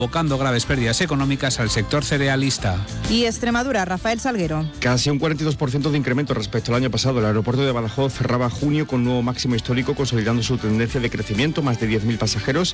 provocando graves pérdidas económicas al sector cerealista. Y Extremadura, Rafael Salguero. Casi un 42% de incremento respecto al año pasado. El aeropuerto de Badajoz cerraba junio con nuevo máximo histórico, consolidando su tendencia de crecimiento, más de 10.000 pasajeros